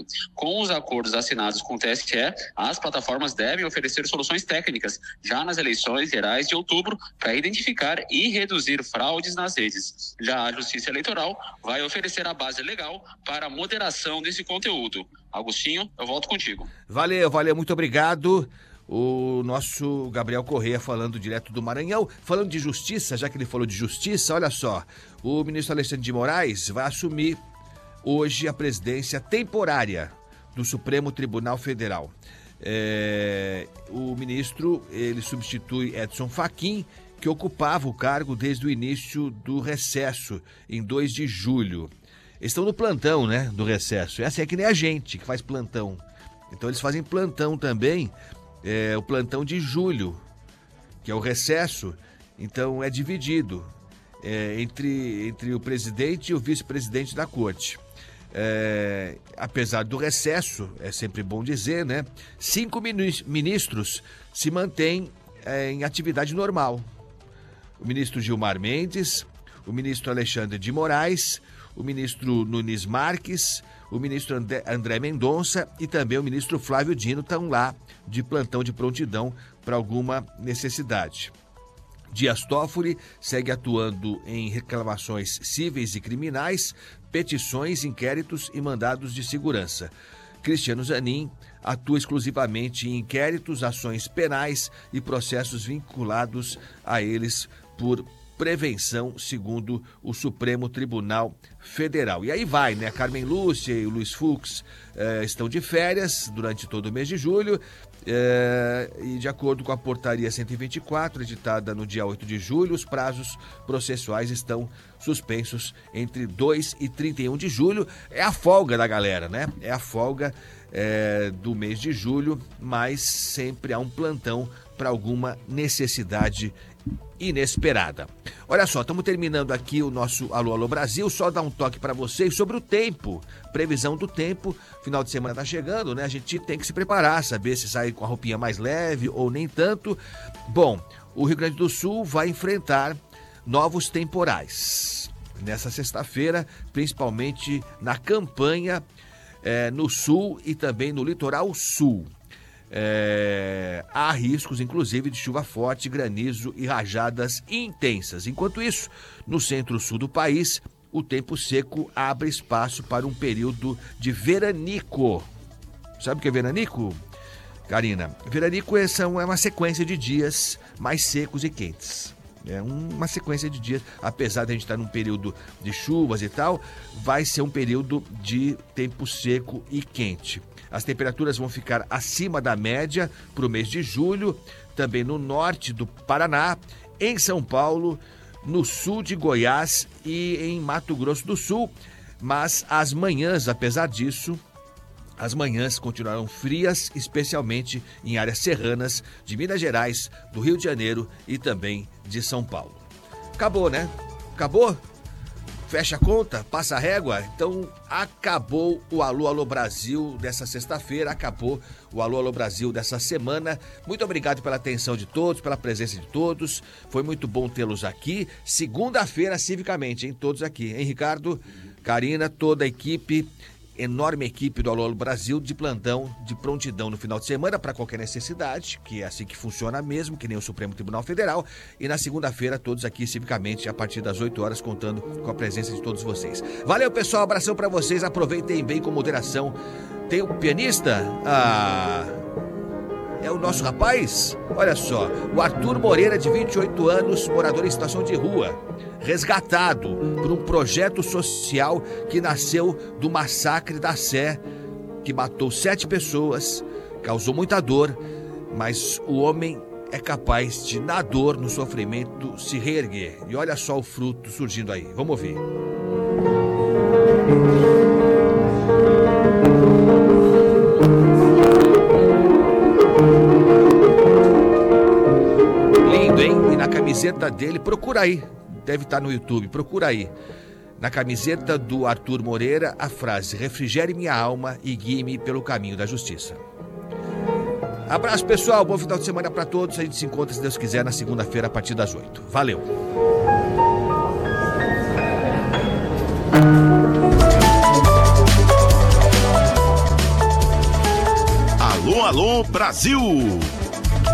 junho. Com os acordos assinados com o TSE, as plataformas devem oferecer soluções técnicas já nas eleições gerais de outubro para identificar e reduzir fraudes nas redes. Já a Justiça Eleitoral vai oferecer a base legal para a moderação desse conteúdo. Agostinho, eu volto contigo. Valeu, muito obrigado. O nosso Gabriel Corrêa falando direto do Maranhão. Falando de justiça, já que ele falou de justiça, olha só. O ministro Alexandre de Moraes vai assumir hoje a presidência temporária do Supremo Tribunal Federal. O ministro, ele substitui Edson Fachin, que ocupava o cargo desde o início do recesso, em 2 de julho. Eles estão no plantão, né, do recesso. É que nem a gente que faz plantão. Então eles fazem plantão também, o plantão de julho, que é o recesso. Então é dividido entre o presidente e o vice-presidente da corte. Apesar do recesso, é sempre bom dizer, né? 5 ministros se mantêm em atividade normal. O ministro Gilmar Mendes, o ministro Alexandre de Moraes, o ministro Nunes Marques, o ministro André Mendonça e também o ministro Flávio Dino estão lá de plantão de prontidão para alguma necessidade. Dias Toffoli segue atuando em reclamações cíveis e criminais, petições, inquéritos e mandados de segurança. Cristiano Zanin atua exclusivamente em inquéritos, ações penais e processos vinculados a eles por prevenção, segundo o Supremo Tribunal Federal. E aí vai, né? Carmen Lúcia e o Luiz Fux estão de férias durante todo o mês de julho. E de acordo com a portaria 124, editada no dia 8 de julho, os prazos processuais estão suspensos entre 2 e 31 de julho. É a folga da galera, né? É a folga do mês de julho, mas sempre há um plantão para alguma necessidade inesperada. Olha só, estamos terminando aqui o nosso Alô Alô Brasil, só dar um toque para vocês sobre o tempo, previsão do tempo. Final de semana tá chegando, né? A gente tem que se preparar, saber se sai com a roupinha mais leve ou nem tanto. Bom, o Rio Grande do Sul vai enfrentar novos temporais nessa sexta-feira, principalmente na campanha, no sul e também no litoral sul. Há riscos, inclusive, de chuva forte, granizo e rajadas intensas. Enquanto isso, no centro-sul do país, o tempo seco abre espaço para um período de veranico. Sabe o que é veranico, Karina? Veranico é uma sequência de dias mais secos e quentes. É uma sequência de dias, apesar de a gente estar num período de chuvas e tal, vai ser um período de tempo seco e quente. As temperaturas vão ficar acima da média para o mês de julho, também no norte do Paraná, em São Paulo, no sul de Goiás e em Mato Grosso do Sul. Mas as manhãs, apesar disso, as manhãs continuarão frias, especialmente em áreas serranas de Minas Gerais, do Rio de Janeiro e também de São Paulo. Acabou, né? Acabou? Fecha a conta? Passa a régua? Então, acabou o Alô Alô Brasil dessa sexta-feira, acabou o Alô Alô Brasil dessa semana. Muito obrigado pela atenção de todos, pela presença de todos. Foi muito bom tê-los aqui. Segunda-feira, civicamente, hein? Todos aqui, hein, Ricardo? Karina, toda a equipe, enorme equipe do Alô Alô Brasil de plantão, de prontidão no final de semana para qualquer necessidade, que é assim que funciona mesmo, que nem o Supremo Tribunal Federal. E na segunda-feira, todos aqui civicamente, a partir das 8 horas, contando com a presença de todos vocês. Valeu, pessoal, abração para vocês, aproveitem bem com moderação. Tem um pianista? É o nosso rapaz? Olha só, o Arthur Moreira, de 28 anos, morador em situação de rua, resgatado por um projeto social que nasceu do massacre da Sé, que matou 7 pessoas, causou muita dor, mas o homem é capaz de, na dor, no sofrimento, se reerguer. E olha só o fruto surgindo aí. Vamos ouvir. Lindo, hein? E na camiseta dele, procura aí. Deve estar no YouTube, procura aí. Na camiseta do Arthur Moreira, a frase: refrigere minha alma e guie-me pelo caminho da justiça. Abraço, pessoal, bom final de semana para todos. A gente se encontra, se Deus quiser, na segunda-feira a partir das 8. Valeu! Alô, alô, Brasil!